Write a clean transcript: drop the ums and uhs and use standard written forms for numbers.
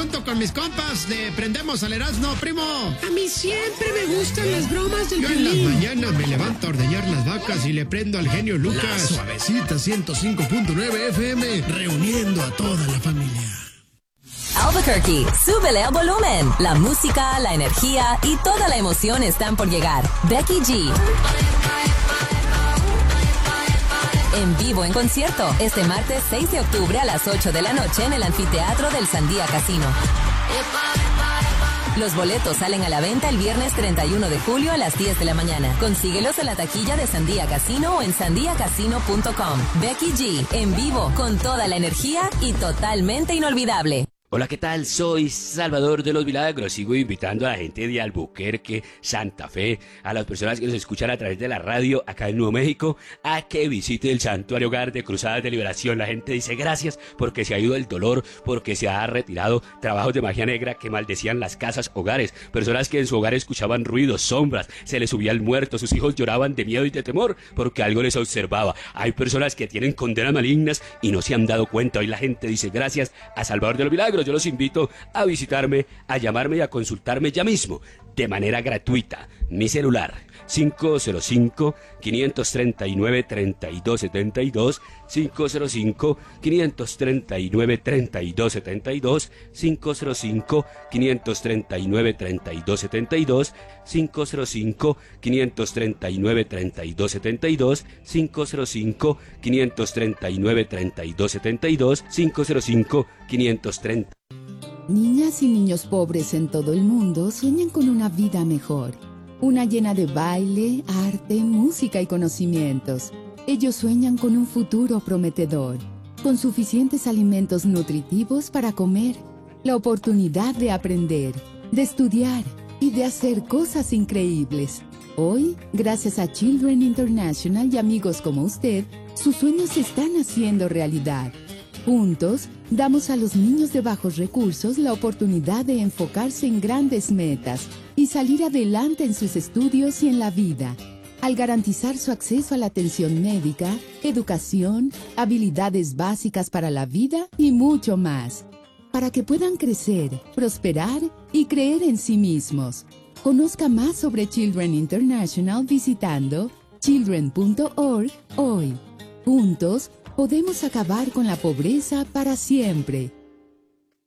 junto con mis compas de Prendemos al Erasmo, primo. A mí siempre me gustan las bromas del Yo en las Piolín. mañanas me levanto a ordeñar las vacas y le prendo al genio La Lucas. suavecita 105.9 FM, reuniendo a toda la familia. Albuquerque, súbele al volumen. La música, la energía y toda la emoción están por llegar. Becky G. En vivo en concierto, este martes 6 de octubre a las 8 de la noche en el anfiteatro del Sandía Casino. Los boletos salen a la venta el viernes 31 de julio a las 10 de la mañana. Consíguelos en la taquilla de Sandía Casino o en sandiacasino.com. Becky G, en vivo, con toda la energía y totalmente inolvidable. Hola, ¿qué tal? Soy Salvador de los Milagros. Sigo invitando a la gente de Albuquerque, Santa Fe, a las personas que nos escuchan a través de la radio acá en Nuevo México, a que visite el Santuario Hogar de Cruzadas de Liberación. La gente dice gracias porque se ha ido el dolor, porque se ha retirado trabajos de magia negra que maldecían las casas hogares. Personas que en su hogar escuchaban ruidos, sombras, se les subía el muerto, sus hijos lloraban de miedo y de temor porque algo les observaba. Hay personas que tienen condenas malignas y no se han dado cuenta. Hoy la gente dice gracias a Salvador de los Milagros. Yo los invito a visitarme, a llamarme y a consultarme ya mismo, de manera gratuita. Mi celular, 505-539-3272, 505-539-3272, 505-539-3272, 505-539-3272, 505-539-3272, 505-530. Niñas y niños pobres en todo el mundo sueñan con una vida mejor, una llena de baile, arte, música y conocimientos. Ellos sueñan con un futuro prometedor, con suficientes alimentos nutritivos para comer, la oportunidad de aprender, de estudiar y de hacer cosas increíbles. Hoy, gracias a Children International y amigos como usted, sus sueños se están haciendo realidad. Juntos, damos a los niños de bajos recursos la oportunidad de enfocarse en grandes metas y salir adelante en sus estudios y en la vida, al garantizar su acceso a la atención médica, educación, habilidades básicas para la vida y mucho más, para que puedan crecer, prosperar y creer en sí mismos. Conozca más sobre Children International visitando children.org hoy. Juntos, podemos acabar con la pobreza para siempre.